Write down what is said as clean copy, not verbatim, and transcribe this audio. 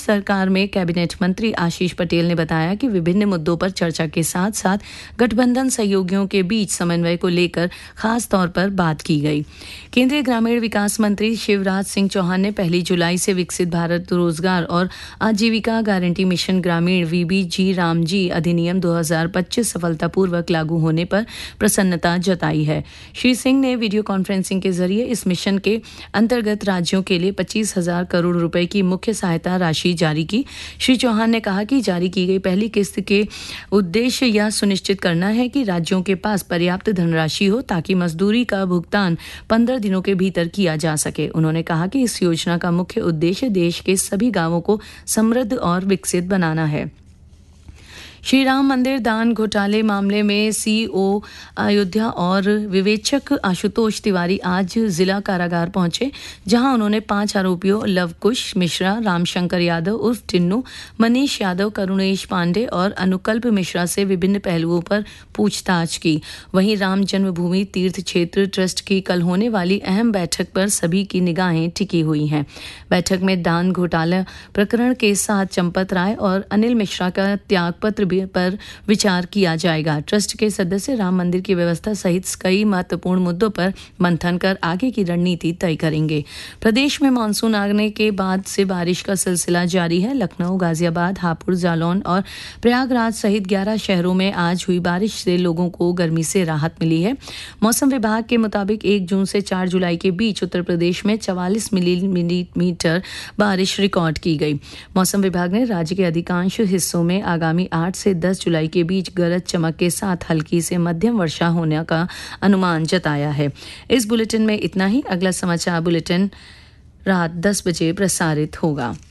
सरकार में कैबिनेट मंत्री आशीष पटेल ने बताया कि विभिन्न मुद्दों पर चर्चा के साथ साथ गठबंधन सहयोगियों के बीच समन्वय को लेकर खास तौर पर बात की गई। केंद्रीय ग्रामीण विकास मंत्री शिवराज सिंह चौहान ने 1 जुलाई से विकसित भारत रोजगार और आजीविका गारंटी मिशन ग्रामीण VBG रामजी अधिनियम 2025 सफलतापूर्वक लागू होने पर प्रसन्नता जताई है। श्री सिंह ने वीडियो कॉन्फ्रेंसिंग के जरिए इस मिशन के अंतर्गत राज्यों के लिए 25,000 करोड़ रुपए की मुख्य सहायता राशि जारी की। श्री चौहान ने कहा कि जारी की गई पहली किस्त के उद्देश्य यह सुनिश्चित करना है कि राज्यों के पास पर्याप्त धनराशि हो ताकि मजदूरी का भुगतान 15 दिनों के भीतर किया जा सके। उन्होंने कहा कि इस योजना का मुख्य उद्देश्य देश के सभी गांवों को समृद्ध और विकसित बनाना है। श्री राम मंदिर दान घोटाले मामले में CEO अयोध्या और विवेचक आशुतोष तिवारी आज जिला कारागार पहुंचे, जहां उन्होंने 5 आरोपियों लवकुश मिश्रा, रामशंकर यादव उर्फ टिन्नू, मनीष यादव, करुणेश पांडे और अनुकल्प मिश्रा से विभिन्न पहलुओं पर पूछताछ की। वहीं राम जन्मभूमि तीर्थ क्षेत्र ट्रस्ट की कल होने वाली अहम बैठक पर सभी की निगाहें टिकी हुई हैं। बैठक में दान घोटाला प्रकरण के साथ चंपत राय और अनिल मिश्रा का त्यागपत्र पर विचार किया जाएगा। ट्रस्ट के सदस्य राम मंदिर की व्यवस्था सहित कई महत्वपूर्ण मुद्दों पर मंथन कर आगे की रणनीति तय करेंगे। प्रदेश में मानसून आने के बाद से बारिश का सिलसिला जारी है। लखनऊ, गाजियाबाद, हापुड़, जालौन और प्रयागराज सहित 11 शहरों में आज हुई बारिश से लोगों को गर्मी से राहत मिली है। मौसम विभाग के मुताबिक 1 जून से 4 जुलाई के बीच उत्तर प्रदेश में 44 मिलीमीटर बारिश रिकॉर्ड की गई। मौसम विभाग ने राज्य के अधिकांश हिस्सों में आगामी 8 से 10 जुलाई के बीच गरज चमक के साथ हल्की से मध्यम वर्षा होने का अनुमान जताया है। इस बुलेटिन में इतना ही। अगला समाचार बुलेटिन रात 10 बजे प्रसारित होगा।